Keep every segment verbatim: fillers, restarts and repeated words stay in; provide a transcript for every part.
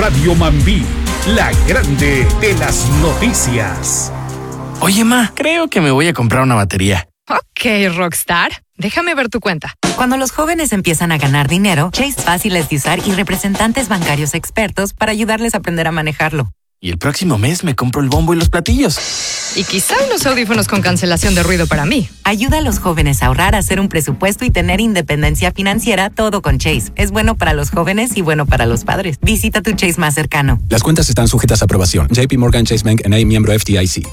Radio Mambí, la grande de las noticias. Oye, ma, creo que me voy a comprar una batería. Ok, Rockstar. Déjame ver tu cuenta. Cuando los jóvenes empiezan a ganar dinero, Chase Fácil es de usar y representantes bancarios expertos para ayudarles a aprender a manejarlo. Y el próximo mes me compro el bombo y los platillos. Y quizá unos audífonos con cancelación de ruido para mí. Ayuda a los jóvenes a ahorrar, a hacer un presupuesto y tener independencia financiera, todo con Chase. Es bueno para los jóvenes y bueno para los padres. Visita tu Chase más cercano. Las cuentas están sujetas a aprobación. J P Morgan Chase Bank N A, miembro F D I C.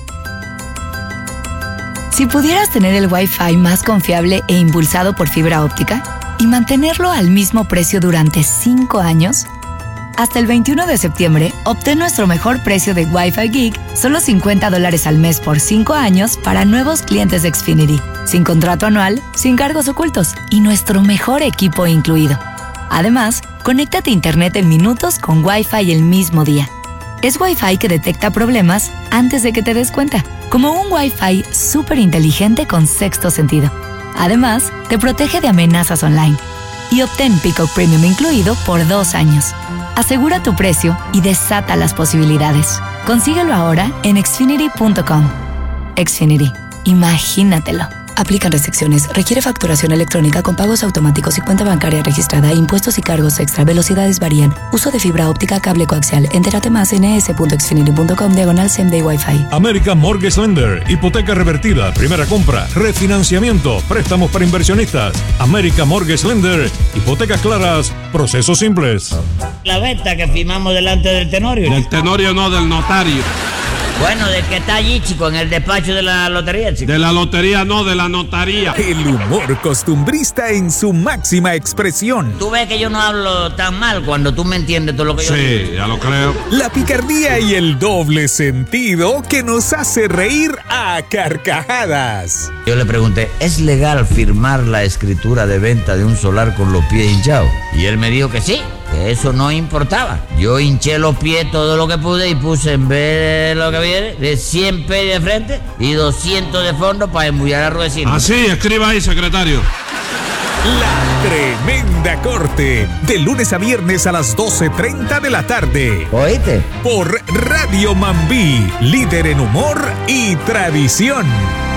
Si pudieras tener el Wi-Fi más confiable e impulsado por fibra óptica y mantenerlo al mismo precio durante cinco años, hasta el veintiuno de septiembre, obtén nuestro mejor precio de Wi-Fi Geek, solo cincuenta dólares al mes por cinco años para nuevos clientes de Xfinity, sin contrato anual, sin cargos ocultos y nuestro mejor equipo incluido. Además, conéctate a Internet en minutos con Wi-Fi el mismo día. Es Wi-Fi que detecta problemas antes de que te des cuenta, como un Wi-Fi súper inteligente con sexto sentido. Además, te protege de amenazas online. Y obtén Peacock Premium incluido por dos años. Asegura tu precio y desata las posibilidades. Consíguelo ahora en Xfinity punto com. Xfinity. Imagínatelo. Aplican restricciones. Requiere facturación electrónica con pagos automáticos y cuenta bancaria registrada. Impuestos y cargos extra. Velocidades varían. Uso de fibra óptica, cable coaxial. Entérate más en es punto xfinity punto com diagonal same day Wi-Fi. American Mortgage Lender. Hipoteca revertida. Primera compra. Refinanciamiento. Préstamos para inversionistas. American Mortgage Lender. Hipotecas claras. Procesos simples. La venta que firmamos delante del Tenorio. Del Tenorio no, del notario. Bueno, del que está allí, chico, en el despacho de la lotería, chico. De la lotería no, de la notaría. El humor costumbrista en su máxima expresión. Tú ves que yo no hablo tan mal cuando tú me entiendes todo lo que yo digo. Sí, ya lo creo. La picardía y el doble sentido que nos hace reír a carcajadas. Yo le pregunté, ¿es legal firmar la escritura de venta de un solar con los pies hinchados? Y él me dijo que sí, que eso no importaba. Yo hinché los pies todo lo que pude y puse, en vez de lo que viene, de cien pesos de frente y doscientos de fondo para embullar a Ruedecino. Así, escriba ahí, secretario. La Tremenda Corte, de lunes a viernes a las doce treinta de la tarde. ¿Oíste? Por Radio Mambí, líder en humor y tradición.